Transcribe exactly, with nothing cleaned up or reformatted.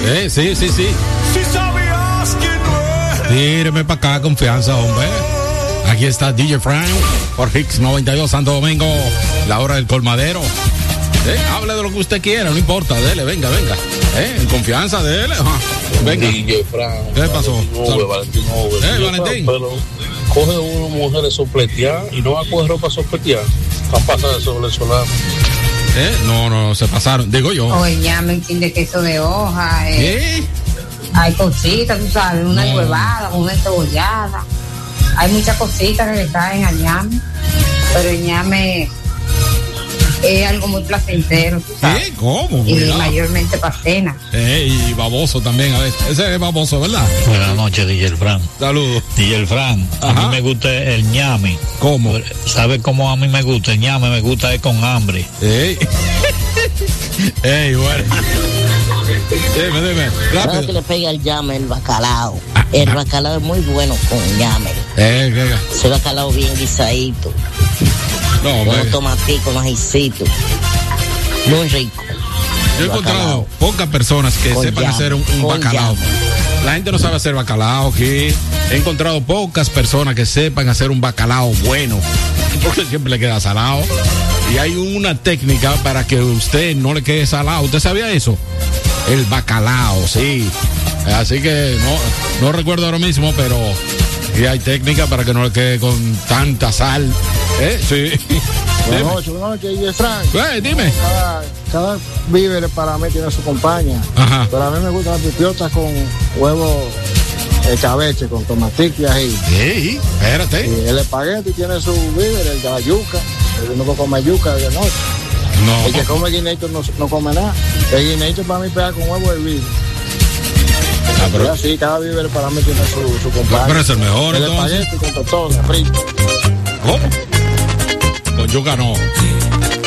Eh, sí, sí, sí. Si sabías quién no eres. Tíreme para acá, confianza, hombre. Aquí está D J Frank por Hits noventa y dos Santo Domingo, la hora del colmadero. Eh, hable de lo que usted quiera, no importa, dele, venga, venga. Eh, en confianza, dele. Ajá. Venga. D J Frank. ¿Qué pasó? Valentín, Valentín, Valentín. Eh, Valentín. Pero coge una mujer de sopletear y no va a coger ropa sopletear. Están pasando sobre el solar. Eh, no, no, se pasaron, digo yo. O el ñame, un chin de queso de hoja. Eh. ¿Qué? Hay cositas, tú sabes, una No. huevada, una cebollada. Hay muchas cositas que le caen al ñame. Pero el ñame es algo muy placentero, tú sabes. ¿Qué? ¿Cómo? Y Cuidado. mayormente para cena. Eh, y baboso también a veces. Ese es baboso, ¿verdad? Buenas noches, D J Frank. Saludos. D J Frank, a Ajá. mí me gusta el ñame. ¿Cómo? ¿Sabe cómo a mí me gusta? El ñame me gusta es con hambre. Ey. Ey, bueno. Dime, dime. Claro que Rápido. le pega el llame, el bacalao. El bacalao es muy bueno con llame. Eh, venga. Ese bacalao bien guisadito. No, Con venga. un tomatico, un ajicito. Muy rico. Yo he encontrado Bacalao. pocas personas que Con sepan llama, hacer un, un con bacalao. llama. La gente no sabe hacer bacalao aquí. He encontrado pocas personas que sepan hacer un bacalao bueno. Porque siempre le queda salado. Y hay una técnica para que usted no le quede salado. ¿Usted sabía eso? El bacalao, sí. Así que no, no recuerdo ahora mismo, pero sí hay técnica para que no le quede con tanta sal. ¿Eh? Sí. Buenas noches, buenas noches, D J Frank. Eh, dime. Cada, cada víver para mí tiene su compañía. Ajá. Pero a mí me gustan las pipiotas con huevo de cabeche, con tomatico y ají. Sí, espérate. Y el espagueti tiene su víver, el de la yuca. El uno que come yuca de noche. No. El que come guineito no, no come nada. El guineito para mí pega con huevo de víver. Ah, pero- Y así, cada víver para mí tiene su, su compañía. Pero es el mejor, El entonces. espagueti con tostones, frito. ¿Cómo? Con yuca no.